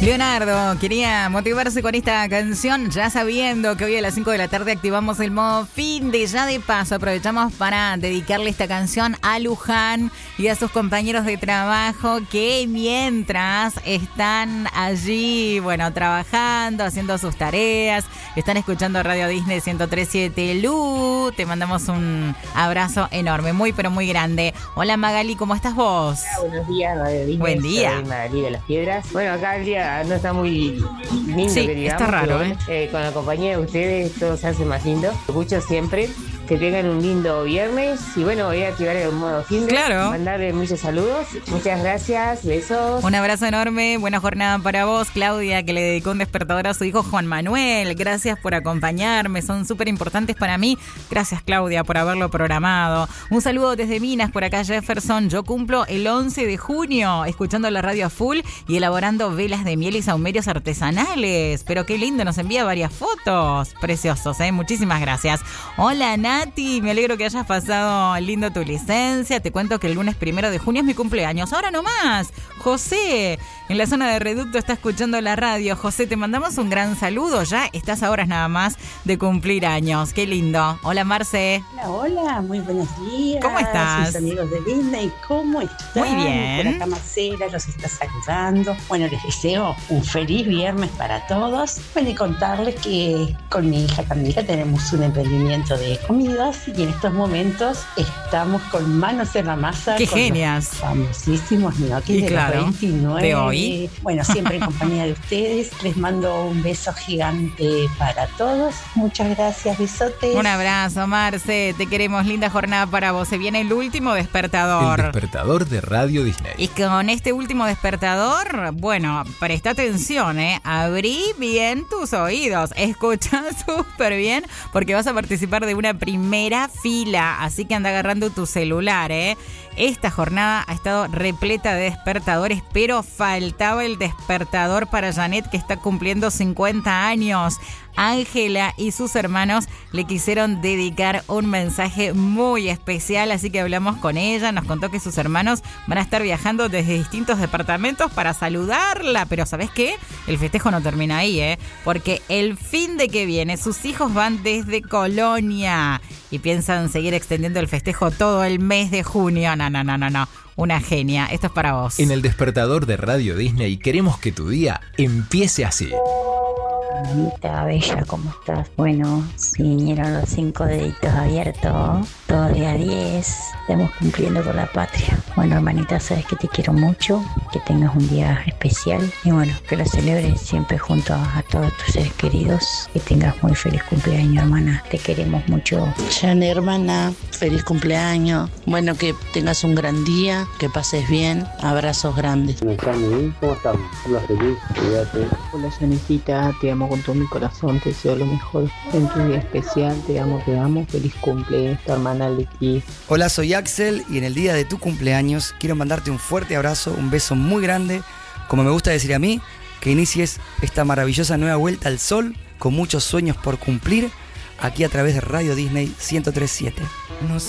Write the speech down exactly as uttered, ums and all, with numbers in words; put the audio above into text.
Leonardo quería motivarse con esta canción, ya sabiendo que hoy a las cinco de la tarde activamos el modo fin de ya de paso. Aprovechamos para dedicarle esta canción a Luján y a sus compañeros de trabajo que mientras están allí, bueno, trabajando, haciendo sus tareas, están escuchando Radio Disney ciento tres punto siete. Lu, te mandamos un abrazo enorme, muy pero muy grande. Hola Magali, ¿cómo estás vos? Hola, buenos días, Radio Disney. Buen día. Soy Magali de las Piedras. Bueno, acá el día no está muy lindo, sí, que digamos. Está raro, pero, ¿eh? eh. Con la compañía de ustedes todo se hace más lindo. Lo escucho siempre. Que tengan un lindo viernes. Y bueno, voy a activar el modo fin. Claro. Mandarle muchos saludos. Muchas gracias. Besos. Un abrazo enorme. Buena jornada para vos, Claudia, que le dedicó un despertador a su hijo Juan Manuel. Gracias por acompañarme. Son súper importantes para mí. Gracias, Claudia, por haberlo programado. Un saludo desde Minas, por acá Jefferson. Yo cumplo el once de junio, escuchando la radio a full y elaborando velas de miel y sahumerios artesanales. Pero qué lindo, nos envía varias fotos. Preciosos, ¿eh? Muchísimas gracias. Hola, Nati, me alegro que hayas pasado lindo tu licencia. Te cuento que el lunes primero de junio es mi cumpleaños. Ahora nomás, José, en la zona de Reducto está escuchando la radio. José, te mandamos un gran saludo. Ya estás a horas nada más de cumplir años. Qué lindo. Hola, Marce. Hola, hola, muy buenos días. ¿Cómo estás? Mis amigos de Disney, ¿cómo están? Muy bien. Por acá Marcela los está saludando. Bueno, les deseo un feliz viernes para todos. Bueno, y contarles que con mi hija Camila tenemos un emprendimiento de comida y en estos momentos estamos con manos en la masa. ¡Qué con genias! Los famosísimos ñoquis de claro, los veintinueve. de hoy. Bueno, siempre en compañía de ustedes. Les mando un beso gigante para todos. Muchas gracias, besotes. Un abrazo, Marce. Te queremos. Linda jornada para vos. Se viene el último despertador. El despertador de Radio Disney. Y con este último despertador, bueno, presta atención, ¿eh? Abrí bien tus oídos. Escucha súper bien porque vas a participar de una primera fila, así que anda agarrando tu celular, ¿eh? Esta jornada ha estado repleta de despertadores, pero faltaba el despertador para Janet, que está cumpliendo cincuenta años. Ángela y sus hermanos le quisieron dedicar un mensaje muy especial, así que hablamos con ella, nos contó que sus hermanos van a estar viajando desde distintos departamentos para saludarla, pero ¿sabés qué? El festejo no termina ahí, ¿eh? Porque el fin de que viene, sus hijos van desde Colonia y piensan seguir extendiendo el festejo todo el mes de junio. No, no, no, no, no. Una genia. Esto es para vos. En el despertador de Radio Disney queremos que tu día empiece así. Mamita bella, ¿cómo estás? Bueno, si vinieron los cinco deditos abiertos, todo día diez, estamos cumpliendo con la patria. Bueno, hermanita, sabes que te quiero mucho, que tengas un día especial y bueno, que lo celebres siempre junto a, a todos tus seres queridos. Que tengas muy feliz cumpleaños, hermana. Te queremos mucho. Jane, hermana, feliz cumpleaños. Bueno, que tengas un gran día, que pases bien. Abrazos grandes. ¿Cómo estamos? Hola, feliz, cuídate. Hola, Janecita, te amo con todo mi corazón, te deseo lo mejor en tu día especial, te amo, te amo, feliz cumple, tu hermana Leti. Hola, soy Axel y en el día de tu cumpleaños quiero mandarte un fuerte abrazo, un beso muy grande, como me gusta decir a mí, que inicies esta maravillosa nueva vuelta al sol con muchos sueños por cumplir aquí a través de Radio Disney ciento tres punto siete. No